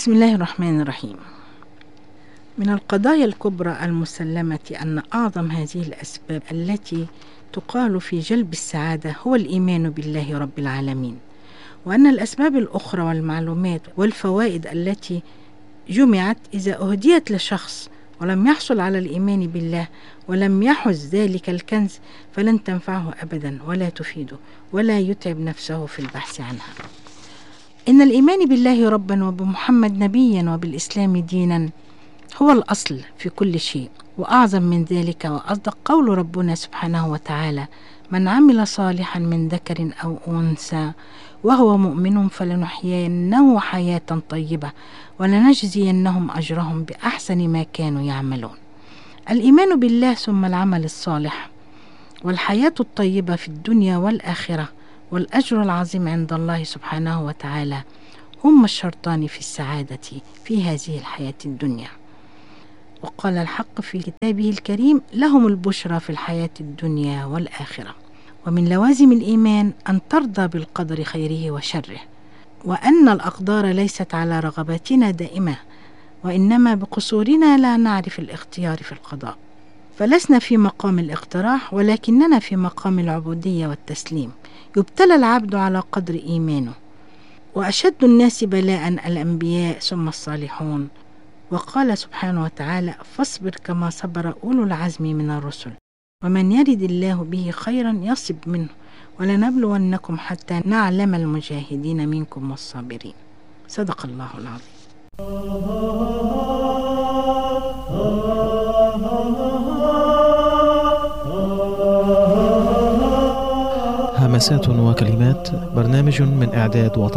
بسم الله الرحمن الرحيم. من القضايا الكبرى المسلمة أن أعظم هذه الأسباب التي تقال في جلب السعادة هو الإيمان بالله رب العالمين، وأن الأسباب الأخرى والمعلومات والفوائد التي جمعت إذا أهديت لشخص ولم يحصل على الإيمان بالله ولم يحز ذلك الكنز فلن تنفعه أبدا ولا تفيده ولا يتعب نفسه في البحث عنها. إن الإيمان بالله ربا وبمحمد نبيا وبالإسلام دينا هو الأصل في كل شيء، وأعظم من ذلك وأصدق قول ربنا سبحانه وتعالى: من عمل صالحا من ذكر أو أنثى وهو مؤمن فلنحيينه حياة طيبة ولنجزينهم أجرهم بأحسن ما كانوا يعملون. الإيمان بالله ثم العمل الصالح والحياة الطيبة في الدنيا والآخرة والأجر العظيم عند الله سبحانه وتعالى هما الشرطان في السعادة في هذه الحياة الدنيا. وقال الحق في كتابه الكريم: لهم البشرى في الحياة الدنيا والآخرة. ومن لوازم الإيمان أن ترضى بالقدر خيره وشره، وأن الأقدار ليست على رغباتنا دائمة، وإنما بقصورنا لا نعرف الاختيار في القضاء، فلسنا في مقام الاقتراح ولكننا في مقام العبودية والتسليم. يبتلى العبد على قدر إيمانه، وأشد الناس بلاء الأنبياء ثم الصالحون. وقال سبحانه وتعالى: فاصبر كما صبر أولو العزم من الرسل ومن يرد الله به خيرا يصب منه ولنبلونكم حتى نعلم المجاهدين منكم والصابرين. صدق الله العظيم. همسات وكلمات، برنامج من إعداد